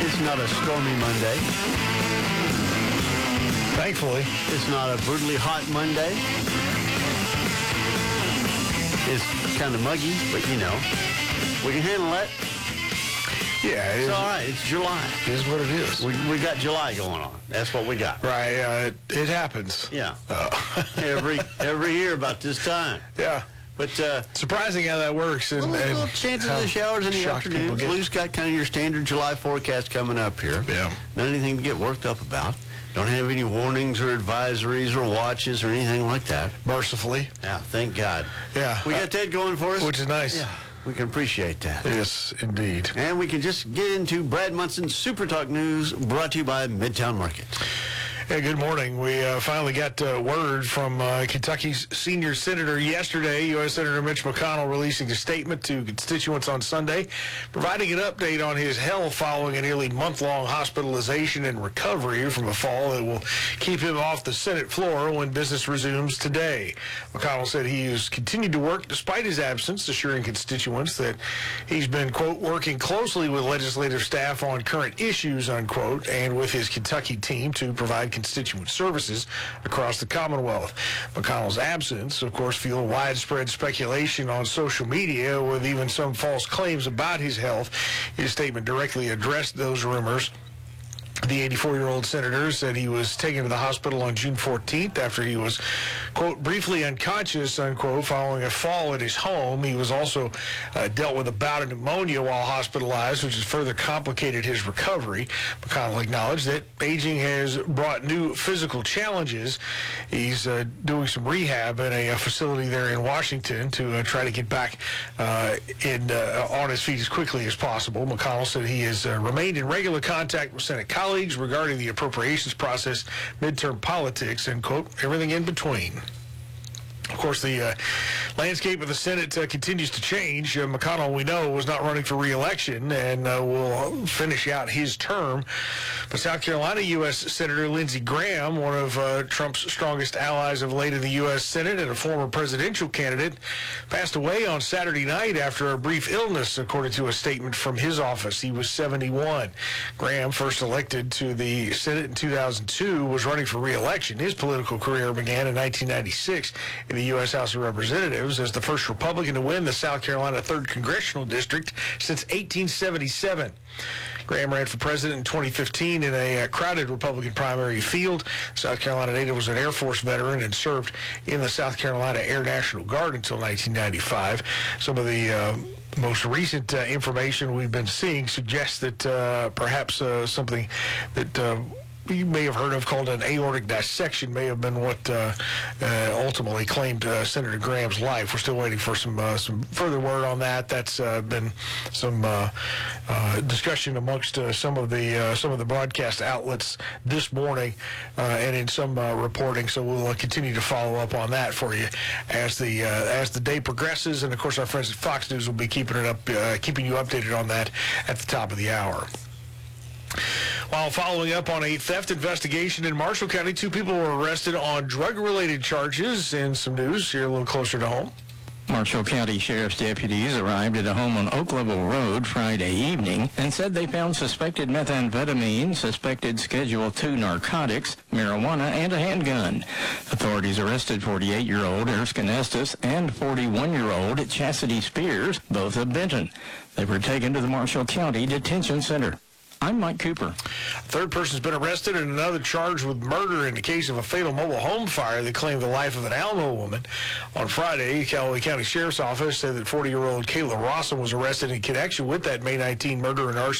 It's not a stormy Monday. Thankfully. It's not a brutally hot Monday. It's kind of muggy, but we can handle that. Yeah, It's all right. It's July. It is what it is. We got July going on. That's what we got. Right, it happens. Yeah. Every year about this time. Yeah. But surprising how that works. And little chances of showers in the afternoon. Blue's got kind of your standard July forecast coming up here. Yeah. Not anything to get worked up about. Don't have any warnings or advisories or watches or anything like that. Mercifully. Yeah, thank God. Yeah. We got that going for us. Which is nice. Yeah, we can appreciate that. Yes, indeed. And we can just get into Brad Munson's Super Talk News, brought to you by Midtown Market. Hey, good morning. We finally got word from Kentucky's senior senator yesterday, U.S. Senator Mitch McConnell, releasing a statement to constituents on Sunday, providing an update on his health following a nearly month-long hospitalization and recovery from a fall that will keep him off the Senate floor when business resumes today. McConnell said he has continued to work despite his absence, assuring constituents that he's been, quote, working closely with legislative staff on current issues, unquote, and with his Kentucky team to provide constituent services across the Commonwealth. McConnell's absence, of course, fueled widespread speculation on social media with even some false claims about his health. His statement directly addressed those rumors. The 84-year-old senator said he was taken to the hospital on June 14th after he was, quote, briefly unconscious, unquote, following a fall at his home. He was also dealt with a bout of pneumonia while hospitalized, which has further complicated his recovery. McConnell acknowledged that aging has brought new physical challenges. He's doing some rehab in a facility there in Washington to try to get back on his feet as quickly as possible. McConnell said he has remained in regular contact with Senate colleagues regarding the appropriations process, midterm politics, and, quote, everything in between. Of course, the landscape of the Senate continues to change. McConnell, we know, was not running for re-election and will finish out his term. But South Carolina U.S. Senator Lindsey Graham, one of Trump's strongest allies of late in the U.S. Senate and a former presidential candidate, passed away on Saturday night after a brief illness, according to a statement from his office. He was 71. Graham, first elected to the Senate in 2002, was running for re-election. His political career began in 1996 in the U.S. House of Representatives as the first Republican to win the South Carolina 3rd Congressional District since 1877. Graham ran for president in 2015 in a crowded Republican primary field. South Carolina native, was an Air Force veteran and served in the South Carolina Air National Guard until 1995. Some of the most recent information we've been seeing suggests that perhaps something that you may have heard of called an aortic dissection may have been what ultimately claimed Senator Graham's life. We're still waiting for some further word on that. That's been some discussion amongst some of the broadcast outlets this morning and in some reporting. So we'll continue to follow up on that for you as the day progresses. And of course, our friends at Fox News will be keeping you updated on that at the top of the hour. While following up on a theft investigation in Marshall County, 2 people were arrested on drug-related charges. In some news here a little closer to home. Marshall County Sheriff's deputies arrived at a home on Oak Level Road Friday evening and said they found suspected methamphetamine, suspected Schedule II narcotics, marijuana, and a handgun. Authorities arrested 48-year-old Erskine Estes and 41-year-old Chastity Spears, both of Benton. They were taken to the Marshall County Detention Center. I'm Mike Cooper. A third person's been arrested and another charged with murder in the case of a fatal mobile home fire that claimed the life of an Alamo woman. On Friday, Callaway County Sheriff's Office said that 40-year-old Kayla Rawson was arrested in connection with that May 19 murder and arson